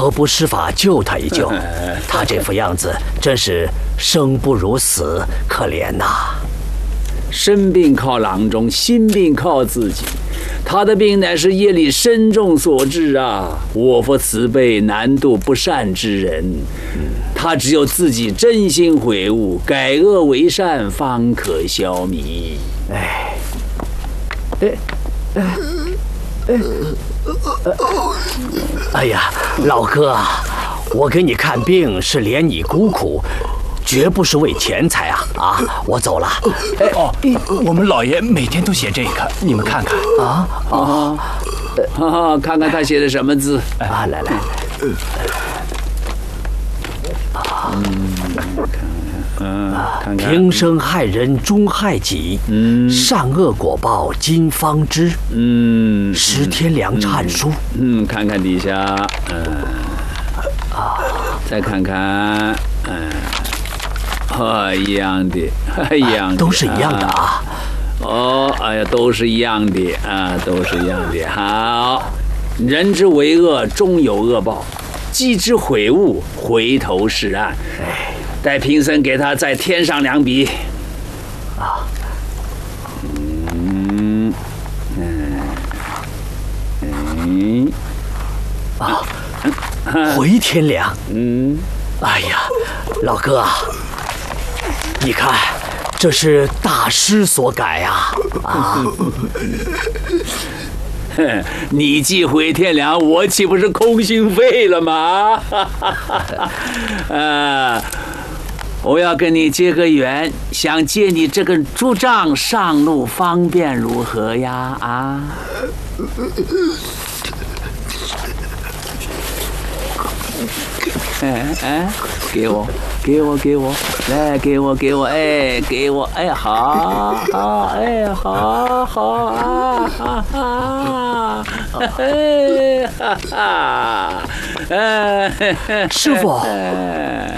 何不施法救他一救？他这副样子真是生不如死，可怜呐！ 生病靠郎中，心病靠自己。他的病乃是业力深重所致啊！我佛慈悲，难度不善之人。他只有自己真心悔悟，改恶为善，方可消弭。 哎呀，老哥，我给你看病是怜你孤苦，绝不是为钱财啊！我走了。 我们老爷每天都写这个，你们看看。 看看他写的什么字啊！来， 看看。 平生害人，终害己。善恶果报今方知。十天良忏书。 看看底下。再看看。一样的， 都是一样的啊。 都是一样的啊，都是一样的。好，人之为恶，终有恶报。既知悔悟，回头是岸。待贫僧给他再添上2笔。 回天良。哎呀，老哥啊，你看，这是大师所改啊！ 你既回天良，我岂不是空心废了吗？我要跟你结个缘，想借你这根竹杖上路方便，如何呀？给我，来，给我，给我，好， 师傅。